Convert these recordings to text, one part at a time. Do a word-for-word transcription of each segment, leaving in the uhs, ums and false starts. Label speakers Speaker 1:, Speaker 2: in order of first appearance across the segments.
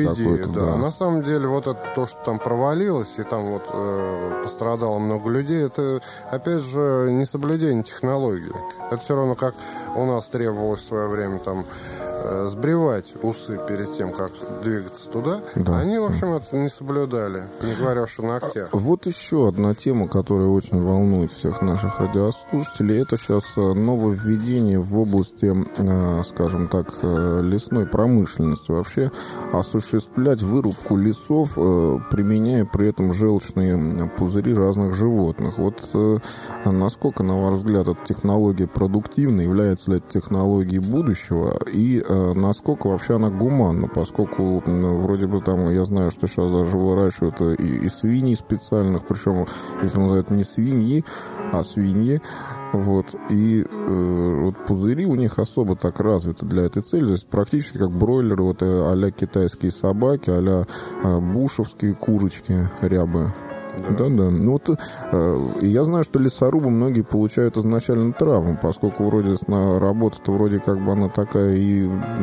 Speaker 1: какой-то.
Speaker 2: Да.
Speaker 1: Да.
Speaker 2: На самом деле, вот это то, что там провалилось, и там вот э, пострадало много людей, это, опять же, не соблюдение технологии. Это все равно, как у нас требовалось в свое время там э, сбривать усы перед тем, как двигаться туда.
Speaker 1: Да.
Speaker 2: Они, в общем, это не соблюдали, не говоря уж о ногтях.
Speaker 1: Вот еще одна тема, которая очень волнует всех наших радиослушателей, это сейчас нововведение в области, скажем так, лесной промышленности. Вообще осуществлять вырубку лесов, применяя при этом желчные пузыри разных животных. Вот насколько, на ваш взгляд, эта технология продуктивна, является ли это технологией будущего, и насколько вообще она гуманна, поскольку вроде бы там, я знаю, что сейчас даже выращивают и, и свиней специальных, причем, если называют не свиньи, а свиньи, вот, и э, вот пузыри у них особо так развиты для этой цели, то есть практически как бройлеры, вот а-ля китайские собаки, а-ля э, бушевские курочки, рябы. Да, да. Ну вот э, я знаю, что лесорубы многие получают изначально травму, поскольку вроде работа-то вроде как бы она такая и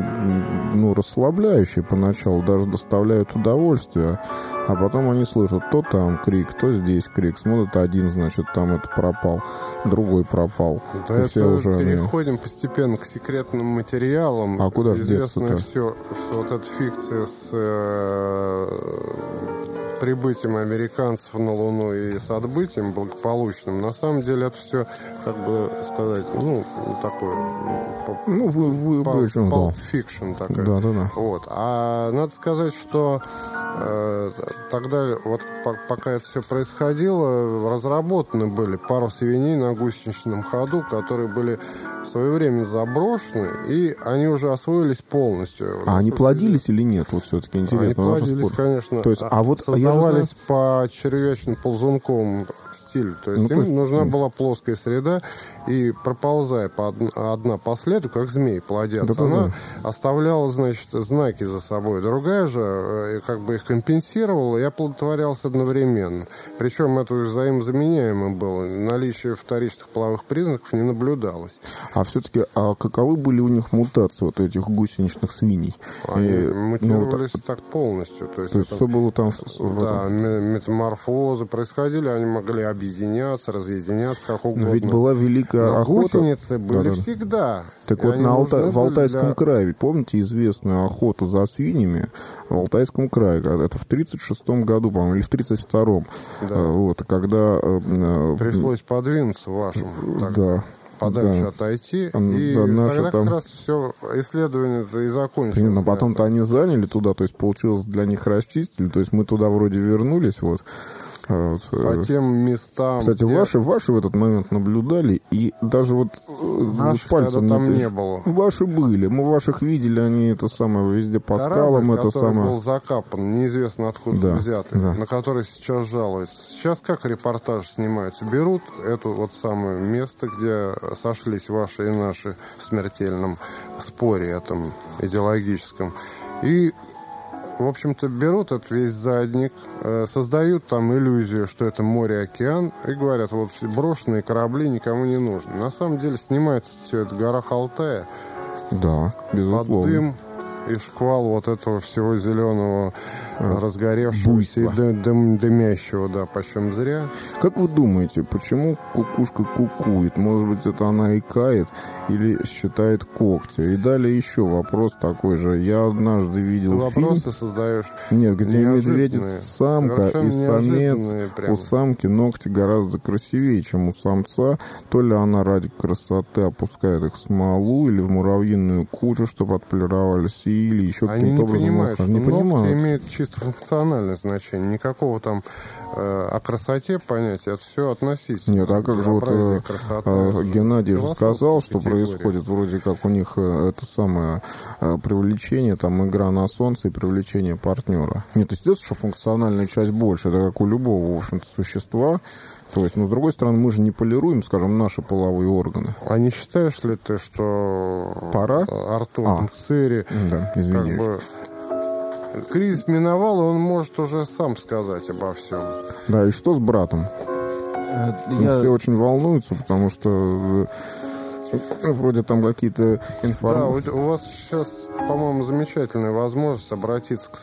Speaker 1: ну, расслабляющая поначалу, даже доставляет удовольствие, а потом они слышат то там крик, то здесь крик, смотрят один, значит, там это пропал, другой пропал.
Speaker 2: Да, это
Speaker 1: все уже
Speaker 2: переходим
Speaker 1: они...
Speaker 2: постепенно к секретным материалам.
Speaker 1: А куда же
Speaker 2: известно
Speaker 1: деться-то?
Speaker 2: все, все вот эта фикция с э, прибытием американцев на Луну и с отбытием благополучным. На самом деле это все, как бы сказать, ну, такое...
Speaker 1: Ну, вы... вы
Speaker 2: Pulp Fiction такая.
Speaker 1: Да, да, да.
Speaker 2: Вот. А надо сказать, что э, тогда, вот по, пока это все происходило, разработаны были пару свиней на гусеничном ходу, которые были в свое время заброшены, и они уже освоились полностью.
Speaker 1: А они плодились или нет? Вот все-таки интересно.
Speaker 2: Они плодились, конечно.
Speaker 1: То есть, а вот
Speaker 2: создавались знаю... по червячно-ползунковому стилю. То есть
Speaker 1: ну,
Speaker 2: им
Speaker 1: то есть...
Speaker 2: нужна была плоская среда, и проползая по од... одна по следу, как змей плодятся,
Speaker 1: да,
Speaker 2: она
Speaker 1: да.
Speaker 2: оставляла, значит, знаки за собой. Другая же как бы их компенсировала и оплодотворялась одновременно. Причем это взаимозаменяемо было. Наличие вторичных половых признаков не наблюдалось.
Speaker 1: А все-таки, а каковы были у них мутации вот этих гусеничных свиней?
Speaker 2: Они
Speaker 1: и,
Speaker 2: мутировались
Speaker 1: ну,
Speaker 2: так полностью. То есть,
Speaker 1: то есть
Speaker 2: это,
Speaker 1: все было там...
Speaker 2: Да, метаморфозы происходили, они могли объединяться, разъединяться, как угодно.
Speaker 1: Но ведь была великая
Speaker 2: Но
Speaker 1: охота.
Speaker 2: Гусеницы были
Speaker 1: да, да.
Speaker 2: всегда.
Speaker 1: Так вот на Алта... в Алтайском
Speaker 2: для...
Speaker 1: крае, ведь помните известную охоту за свиньями в Алтайском крае? Это в тридцать шестом году, по-моему, или в тридцать втором.
Speaker 2: Да.
Speaker 1: Вот, когда...
Speaker 2: Пришлось подвинуться вашим. Так.
Speaker 1: Да.
Speaker 2: Подальше
Speaker 1: да.
Speaker 2: отойти,
Speaker 1: да,
Speaker 2: и тогда
Speaker 1: там...
Speaker 2: как раз все исследование-то и закончилось.
Speaker 1: Но потом-то они заняли туда, то есть получилось для них расчистили, то есть мы туда вроде вернулись, вот.
Speaker 2: Вот. По тем местам.
Speaker 1: Кстати,
Speaker 2: где...
Speaker 1: ваши, ваши в этот момент наблюдали, и даже вот
Speaker 2: наших
Speaker 1: пальцем
Speaker 2: там
Speaker 1: не,
Speaker 2: не было.
Speaker 1: Ваши были, мы ваших видели, они это самое везде по
Speaker 2: Корабль,
Speaker 1: скалам, это
Speaker 2: который
Speaker 1: самое.
Speaker 2: был закапан, неизвестно откуда
Speaker 1: да,
Speaker 2: взятый,
Speaker 1: да.
Speaker 2: на который сейчас жалуются. Сейчас как репортажи снимаются? Берут это вот самое место, где сошлись ваши и наши в смертельном споре этом идеологическом, и в общем-то, берут этот весь задник, э, создают там иллюзию, что это море-океан, и говорят, вот все брошенные корабли никому не нужны. На самом деле снимается все это в горах Алтая.
Speaker 1: Да, безусловно.
Speaker 2: Под дым и шквал вот этого всего зеленого, а, разгоревшегося и дым, дым, дымящего, да, почем зря.
Speaker 1: Как вы думаете, почему кукушка кукует? Может быть, это она икает или считает когти? И далее еще вопрос такой же. Я однажды видел
Speaker 2: Ты
Speaker 1: фильм...
Speaker 2: вопросы создаешь.
Speaker 1: Нет, где медведица самка и самец.
Speaker 2: Прям.
Speaker 1: У самки ногти гораздо красивее, чем у самца. То ли она ради красоты опускает их в смолу или в муравьиную кучу, чтобы отполировались, или еще
Speaker 2: Они
Speaker 1: каким-то
Speaker 2: не
Speaker 1: образом...
Speaker 2: понимают, что
Speaker 1: не
Speaker 2: ногти
Speaker 1: понимают.
Speaker 2: имеют чисто функциональное значение. Никакого там э, о красоте понятия, это все относительно.
Speaker 1: Нет, а как же вот э, э, Геннадий же сказал, что
Speaker 2: категория.
Speaker 1: Происходит вроде как у них э, это самое э, привлечение, там игра на солнце и привлечение партнера. Нет, естественно, что функциональная часть больше, это как у любого, в общем-то, существа. То есть, но с другой стороны, мы же не полируем, скажем, наши половые органы.
Speaker 2: А не считаешь ли ты, что
Speaker 1: пора?
Speaker 2: Артур
Speaker 1: а,
Speaker 2: Цири,
Speaker 1: да, извиняюсь.
Speaker 2: Как бы, кризис миновал, и он может уже сам сказать обо всем.
Speaker 1: Да, и что с братом?
Speaker 3: Я...
Speaker 1: Все очень волнуются, потому что вроде там какие-то информации.
Speaker 2: Да, у вас сейчас, по-моему, замечательная возможность обратиться к